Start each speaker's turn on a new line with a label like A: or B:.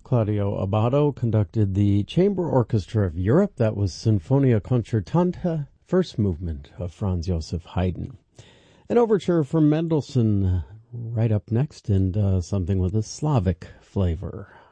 A: Claudio Abbado conducted the Chamber Orchestra of Europe. That was Sinfonia Concertante, first movement of Franz Joseph Haydn. An overture from Mendelssohn right up next, and something with a Slavic flavor.